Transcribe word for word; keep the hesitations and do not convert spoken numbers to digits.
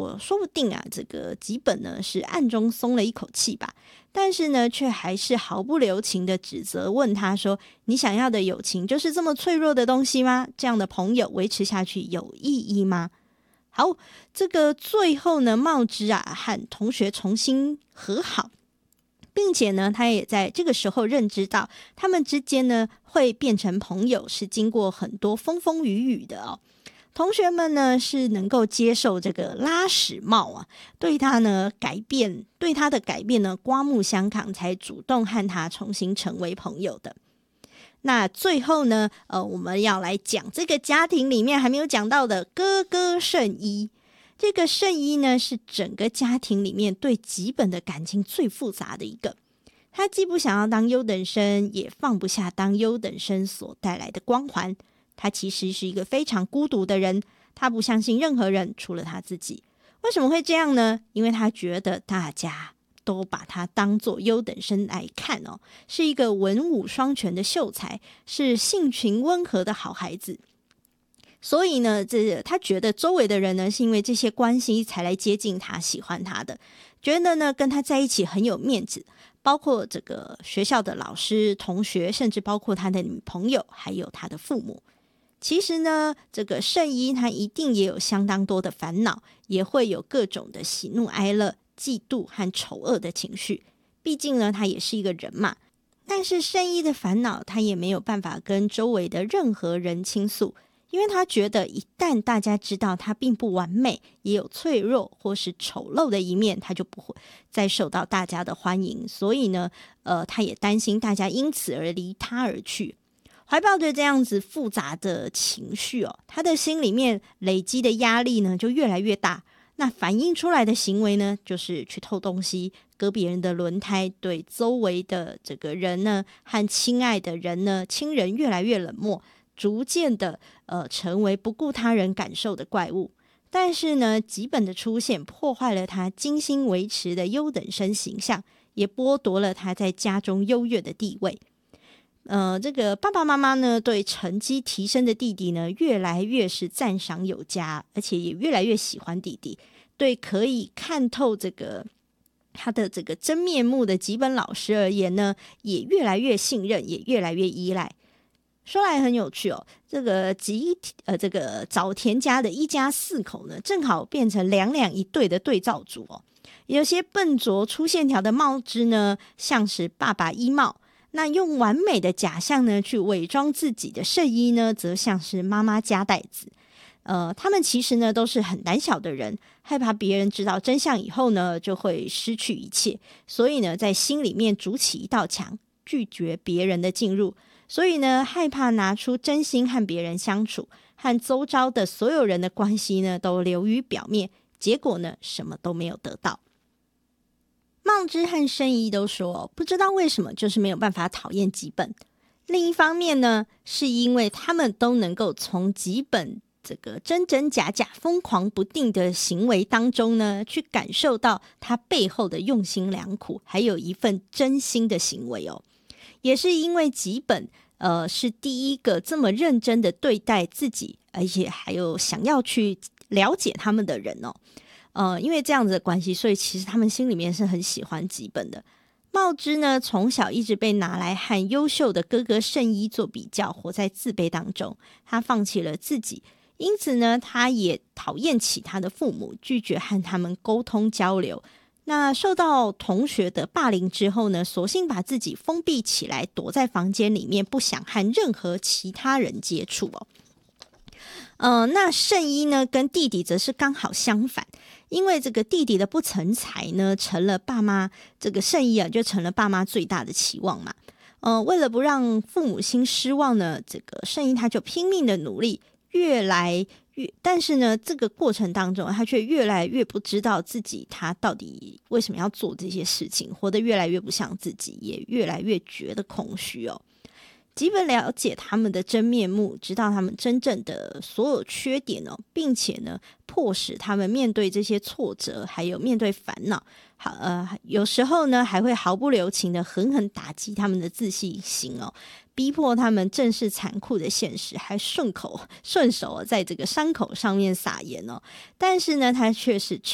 说，说不定啊，这个吉本呢是暗中松了一口气吧，但是呢，却还是毫不留情的指责，问他说：“你想要的友情就是这么脆弱的东西吗？这样的朋友维持下去有意义吗？”好，这个最后呢，茂枝啊和同学重新和好。并且呢，他也在这个时候认知到，他们之间呢会变成朋友，是经过很多风风雨雨的哦。同学们呢是能够接受这个拉屎帽啊，对他呢改变，对他的改变呢刮目相看，才主动和他重新成为朋友的。那最后呢，呃，我们要来讲这个家庭里面还没有讲到的哥哥圣一。这个圣一呢，是整个家庭里面对吉本的感情最复杂的一个。他既不想要当优等生，也放不下当优等生所带来的光环。他其实是一个非常孤独的人，他不相信任何人，除了他自己。为什么会这样呢？因为他觉得大家都把他当作优等生来看哦，是一个文武双全的秀才，是性情温和的好孩子。所以呢，这他觉得周围的人呢，是因为这些关系才来接近他、喜欢他的，觉得呢跟他在一起很有面子，包括这个学校的老师、同学，甚至包括他的女朋友，还有他的父母。其实呢，这个圣一他一定也有相当多的烦恼，也会有各种的喜怒哀乐、嫉妒和丑恶的情绪。毕竟呢，他也是一个人嘛。但是圣一的烦恼，他也没有办法跟周围的任何人倾诉。因为他觉得一旦大家知道他并不完美，也有脆弱或是丑陋的一面，他就不会再受到大家的欢迎。所以呢，呃，他也担心大家因此而离他而去。怀抱着这样子复杂的情绪哦，他的心里面累积的压力呢就越来越大。那反映出来的行为呢，就是去偷东西、割别人的轮胎，对周围的这个人呢和亲爱的人呢、亲人越来越冷漠。逐渐的呃成为不顾他人感受的怪物。但是呢，吉本的出现破坏了他精心维持的优等生形象，也剥夺了他在家中优越的地位。呃，这个爸爸妈妈呢，对成绩提升的弟弟呢，越来越是赞赏有加，而且也越来越喜欢弟弟。对可以看透这个他的这个真面目的吉本老师而言呢，也越来越信任，也越来越依赖。说来很有趣哦，这个吉呃这个早田家的一家四口呢，正好变成两两一对的对照组哦。有些笨拙粗线条的茂枝呢，像是爸爸一茂；那用完美的假象呢去伪装自己的圣一呢，则像是妈妈加代子。呃，他们其实呢都是很胆小的人，害怕别人知道真相以后呢，就会失去一切，所以呢，在心里面筑起一道墙，拒绝别人的进入。所以呢，害怕拿出真心和别人相处，和周遭的所有人的关系呢，都流于表面，结果呢，什么都没有得到。茂枝和圣一都说，不知道为什么，就是没有办法讨厌吉本。另一方面呢，是因为他们都能够从吉本这个真真假假、疯狂不定的行为当中呢，去感受到他背后的用心良苦，还有一份真心的行为哦。也是因为吉本呃是第一个这么认真的对待自己，而且还有想要去了解他们的人哦。呃，因为这样子的关系，所以其实他们心里面是很喜欢吉本的。茂枝呢，从小一直被拿来和优秀的哥哥圣一做比较，活在自卑当中。他放弃了自己，因此呢，他也讨厌起他的父母，拒绝和他们沟通交流。那受到同学的霸凌之后呢，索性把自己封闭起来，躲在房间里面，不想和任何其他人接触哦。呃，那圣一呢，跟弟弟则是刚好相反，因为这个弟弟的不成才呢，成了爸妈这个圣一啊，就成了爸妈最大的期望嘛。呃，为了不让父母亲失望呢，这个圣一他就拼命的努力，越来越，但是呢，这个过程当中，他却越来越不知道自己他到底为什么要做这些事情，活得越来越不像自己，也越来越觉得空虚哦。基本了解他们的真面目，知道他们真正的所有缺点哦，并且呢，迫使他们面对这些挫折，还有面对烦恼。好，呃，有时候呢，还会毫不留情的狠狠打击他们的自信心哦，逼迫他们正视残酷的现实，还顺口顺手在这个伤口上面撒盐哦。但是呢，他却是